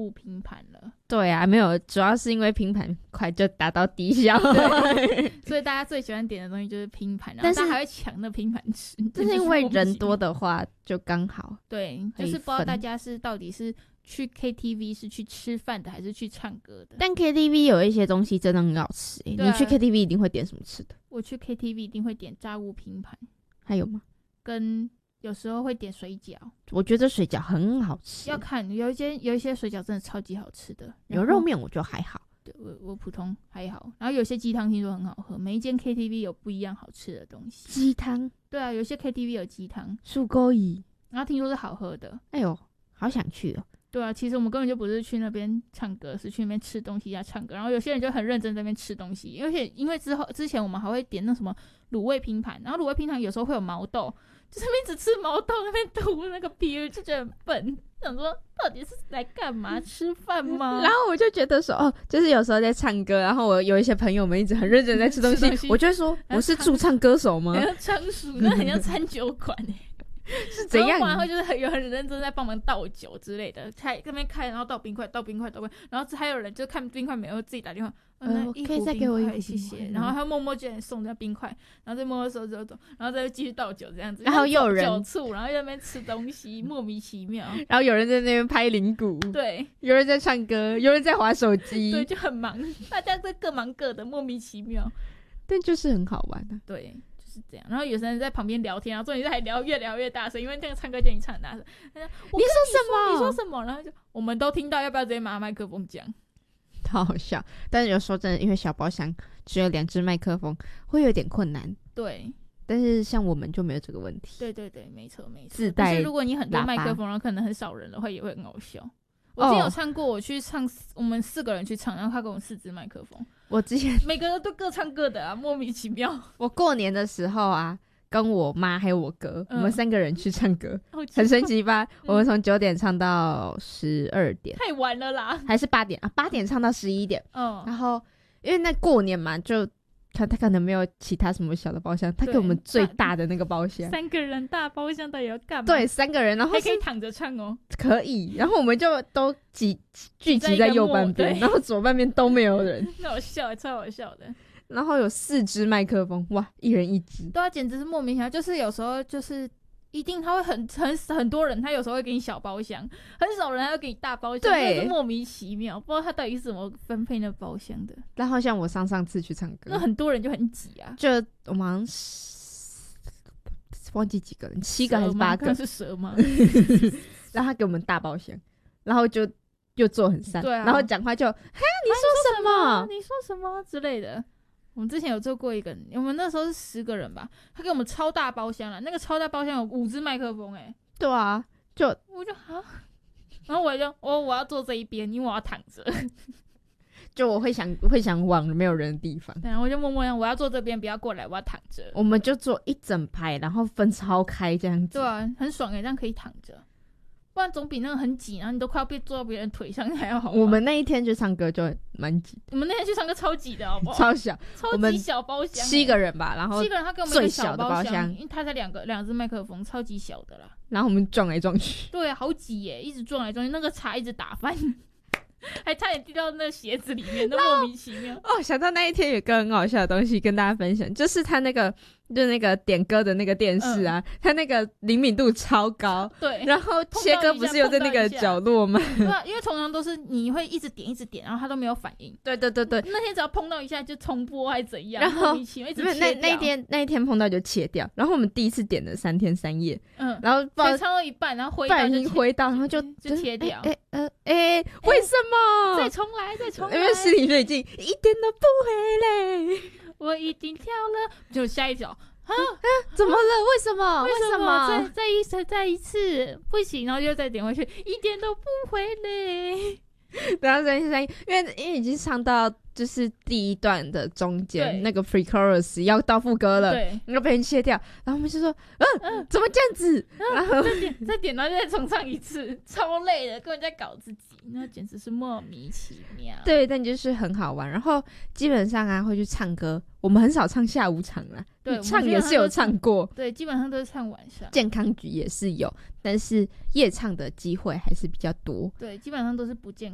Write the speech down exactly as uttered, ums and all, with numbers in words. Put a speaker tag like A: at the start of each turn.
A: 务拼盘了。
B: 对啊，没有，主要是因为拼盘快就达到低消，
A: 所以大家最喜欢点的东西就是拼盘，然后大家还会抢那拼盘吃。
B: 但是因为人多的话就刚好。
A: 对，就是不知道大家是到底是去 K T V 是去吃饭的还是去唱歌的。
B: 但 K T V 有一些东西真的很好吃、欸啊、你去 K T V 一定会点什么吃的？
A: 我去 K T V 一定会点炸物拼盘。
B: 还有吗？
A: 跟有时候会点水饺。我
B: 觉得水饺很好吃，
A: 要看有一些有一些水饺真的超级好吃的。
B: 牛肉面我觉得还好，
A: 对，我我普通还好。然后有些鸡汤听说很好喝，每一间 K T V 有不一样好吃的东西。
B: 鸡汤？对
A: 啊，有些 K T V 有鸡汤、
B: 素锅鱼，
A: 然后听说是好喝的。
B: 哎呦，好想去哦。
A: 对啊，其实我们根本就不是去那边唱歌，是去那边吃东西加唱歌。然后有些人就很认真在那边吃东西，而且因为之后之前我们还会点那什么卤味拼盘，然后卤味拼盘有时候会有毛豆，就是那边只吃毛豆，那边吐那个皮，就觉得很笨，想说到底是来干嘛？吃饭吗？
B: 然后我就觉得说，哦，就是有时候在唱歌，然后我有一些朋友们一直很认真在吃东西，东西我就会说，我是驻唱歌手吗？
A: 很像仓鼠，那很像餐酒馆哎、欸。是怎样？然后就是很有很认真在帮忙倒酒之类的，开那边开，然后倒冰块，倒冰块，倒冰块，然后还有人就看冰块没有，自己打电话，嗯、呃，可以再给我一壶，谢谢。然后他默默就送人家冰块，然后再默默收走走，然后再继续倒酒这样子。
B: 然后又有人
A: 酒醋，然后又在那边吃东西，莫名其妙。
B: 然后有人在那边拍铃鼓，
A: 对，
B: 有人在唱歌，有人在滑手机，
A: 对，就很忙，大家都各忙各的，莫名其妙，
B: 但就是很好玩啊。
A: 对。是这样，然后有些人在旁边聊天，然后重点是还聊越聊越大声，因为那个唱歌就已经唱很大声。他说：“你说什么？你说什么？”然后就我们都听到，要不要直接拿麦克风讲？
B: 好好笑，但是有时候真的因为小包厢只有两只麦克风，会有点困难。
A: 对，
B: 但是像我们就没有这个问题。
A: 对对对，没错没错。
B: 自带喇叭。
A: 但是如果你很多麦克风，然后可能很少人的话，也会很好笑。我之前有唱过，我去唱，我们四个人去唱，然后他给我们四支麦克风。
B: 我之前
A: 每个人都各唱各的啊，莫名其妙。
B: 我过年的时候啊，跟我妈还有我哥、嗯，我们三个人去唱歌，很神奇吧？嗯、我们从九点唱到十二点，
A: 太晚了啦，
B: 还是八点啊？八点唱到十一点。
A: 嗯，
B: 然后因为那过年嘛，就。他他可能没有其他什么小的包厢，他给我们最大的那个包厢，
A: 三个人大包厢到底要干嘛？
B: 对，三个人，然后
A: 还可以躺着唱哦，
B: 可以。然后我们就都挤聚集在右半边，然后左半边都没有人，
A: 很好笑，超好笑的。
B: 然后有四支麦克风，哇，一人一支，
A: 对啊，简直是莫名其妙。就是有时候就是一定他会很很很多人，他有时候会给你小包厢，很少人他会给你大包厢，对，是莫名其妙，不知道他到底是怎么分配那包厢的。
B: 然后像我上上次去唱歌，
A: 那很多人就很挤啊，
B: 就我们好像忘记几个人，七个还是八个？
A: 是蛇吗？
B: 然后他给我们大包厢，然后就又坐很散，
A: 对啊，
B: 然后讲话就哈你说什么？
A: 你说什么之类的。我们之前有做过一个，我们那时候是十个人吧，他给我们超大包厢了，那个超大包厢有五支麦克风，哎，
B: 对啊，就
A: 我就啊，然后我就我我要坐这一边，因为我要躺着，
B: 就我会想会想往没有人的地方，
A: 对，然后我就默默让我要坐这边，不要过来，我要躺着。
B: 我们就坐一整排，然后分超开这样子，
A: 对啊，很爽哎，这样可以躺着。不然总比那个很挤，然后你都快要被坐到别人腿上还要好。
B: 我们那一天去唱歌就蛮挤，
A: 我们那天去唱歌超挤的，好不好？
B: 超小，
A: 超级小包厢，
B: 七个人吧，然后
A: 七个人，他给我们一个小包厢，因为他才两个两只麦克风，超级小的啦。
B: 然后我们撞来撞去，
A: 对啊，好挤耶，一直撞来撞去，那个茶一直打翻，还差点滴到那个鞋子里面，都莫名其妙。
B: 哦，想到那一天有个很好笑的东西跟大家分享，就是他那个。就那个点歌的那个电视啊，嗯、它那个灵敏度超高，
A: 对，
B: 然后切歌不是又在那个角落吗？
A: 对啊，因为通常都是你会一直点一直点，然后它都没有反应。
B: 对对对对，
A: 那天只要碰到一下就重播还是怎样，
B: 然后
A: 莫名其妙一直切掉。
B: 那那一天那一天碰到就切掉，然后我们第一次点了三天三夜，
A: 嗯，
B: 然后
A: 才唱到一半，然后回到
B: 就回到，然后就
A: 就切掉。
B: 哎呃哎，为什么？
A: 再重来，再重来，
B: 因为心里就已经一点都不回来，
A: 我已经跳了，就下一首。啊
B: 啊！怎么了？为什么？
A: 为
B: 什么？
A: 再再一次，再一次，不行，然后又再点回去，一点都不回来。
B: 然后三三，因为因为已经唱到就是第一段的中间，那个 free chorus 要到副歌了，
A: 对，
B: 然后被人切掉，然后我们就说，嗯、呃呃，怎么这样子？
A: 然后再点，再点，然后再重唱一次，超累的，根本在搞自己，那简直是莫名其妙。
B: 对，但就是很好玩。然后基本上啊，会去唱歌，我们很少唱下午场啦。
A: 对，
B: 唱也是有唱过，
A: 对，基本上都是唱晚上。
B: 健康局也是有，但是夜唱的机会还是比较多。
A: 对，基本上都是不健